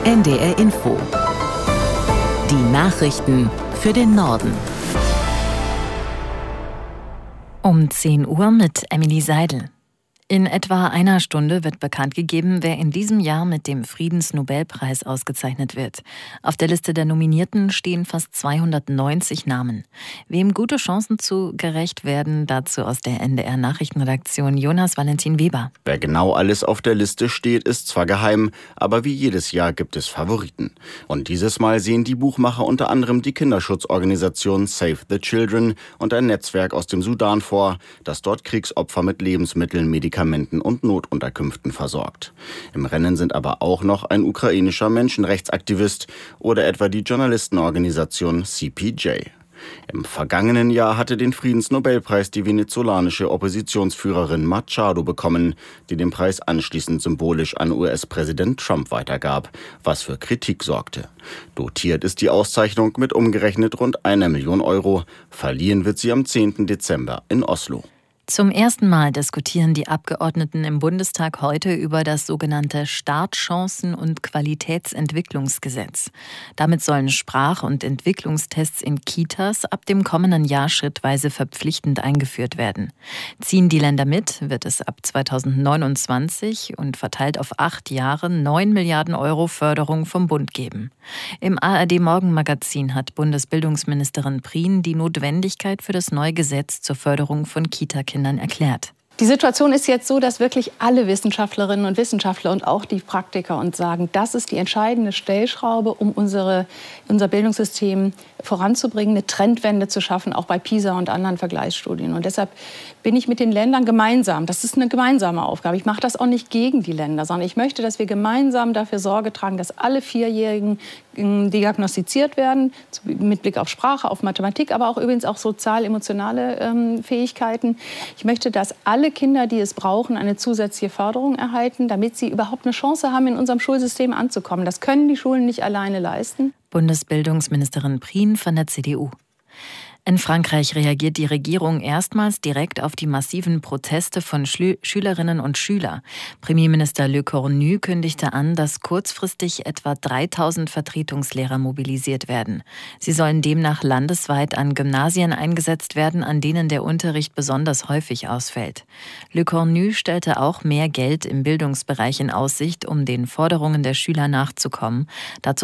NDR Info. Die Nachrichten für den Norden. Um 10 Uhr mit Emily Seidel. In etwa einer Stunde wird bekannt gegeben, wer in diesem Jahr mit dem Friedensnobelpreis ausgezeichnet wird. Auf der Liste der Nominierten stehen fast 290 Namen. Wem gute Chancen zugerecht werden, dazu aus der NDR-Nachrichtenredaktion Jonas Valentin Weber. Wer genau alles auf der Liste steht, ist zwar geheim, aber wie jedes Jahr gibt es Favoriten. Und dieses Mal sehen die Buchmacher unter anderem die Kinderschutzorganisation Save the Children und ein Netzwerk aus dem Sudan vor, das dort Kriegsopfer mit Lebensmitteln, Medikamenten und Notunterkünften versorgt. Im Rennen sind aber auch noch ein ukrainischer Menschenrechtsaktivist oder etwa die Journalistenorganisation CPJ. Im vergangenen Jahr hatte den Friedensnobelpreis die venezolanische Oppositionsführerin Machado bekommen, die den Preis anschließend symbolisch an US-Präsident Trump weitergab, was für Kritik sorgte. Dotiert ist die Auszeichnung mit umgerechnet rund 1 Million Euro. Verliehen wird sie am 10. Dezember in Oslo. Zum ersten Mal diskutieren die Abgeordneten im Bundestag heute über das sogenannte Startchancen- und Qualitätsentwicklungsgesetz. Damit sollen Sprach- und Entwicklungstests in Kitas ab dem kommenden Jahr schrittweise verpflichtend eingeführt werden. Ziehen die Länder mit, wird es ab 2029 und verteilt auf 8 Jahre 9 Milliarden Euro Förderung vom Bund geben. Im ARD-Morgenmagazin hat Bundesbildungsministerin Prien die Notwendigkeit für das neue Gesetz zur Förderung von Kitakindern erklärt. Die Situation ist jetzt so, dass wirklich alle Wissenschaftlerinnen und Wissenschaftler und auch die Praktiker uns sagen, das ist die entscheidende Stellschraube, um unser Bildungssystem voranzubringen, eine Trendwende zu schaffen, auch bei PISA und anderen Vergleichsstudien. Und deshalb bin ich mit den Ländern gemeinsam. Das ist eine gemeinsame Aufgabe. Ich mache das auch nicht gegen die Länder, sondern ich möchte, dass wir gemeinsam dafür Sorge tragen, dass alle 4-Jährigen diagnostiziert werden, mit Blick auf Sprache, auf Mathematik, aber auch übrigens auch sozial-emotionale Fähigkeiten. Ich möchte, dass alle Kinder, die es brauchen, eine zusätzliche Förderung erhalten, damit sie überhaupt eine Chance haben, in unserem Schulsystem anzukommen. Das können die Schulen nicht alleine leisten. Bundesbildungsministerin Prien von der CDU. In Frankreich reagiert die Regierung erstmals direkt auf die massiven Proteste von Schülerinnen und Schülern. Premierminister Le Cornu kündigte an, dass kurzfristig etwa 3000 Vertretungslehrer mobilisiert werden. Sie sollen demnach landesweit an Gymnasien eingesetzt werden, an denen der Unterricht besonders häufig ausfällt. Le Cornu stellte auch mehr Geld im Bildungsbereich in Aussicht, um den Forderungen der Schüler nachzukommen. Dazu